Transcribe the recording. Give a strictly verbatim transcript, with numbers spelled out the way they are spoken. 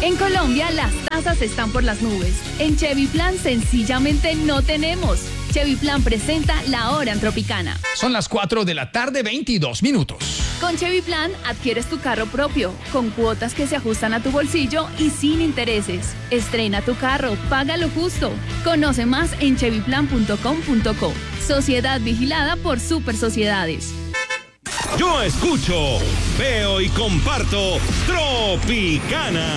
En Colombia las tasas están por las nubes. En Chevy Plan sencillamente no tenemos. Chevy Plan presenta La Hora en Tropicana. Son las cuatro de la tarde, veintidós minutos. Con Chevy Plan adquieres tu carro propio, con cuotas que se ajustan a tu bolsillo y sin intereses. Estrena tu carro, págalo justo. Conoce más en chevy plan punto com punto co. Sociedad vigilada por Super Sociedades. Yo escucho, veo y comparto Tropicana.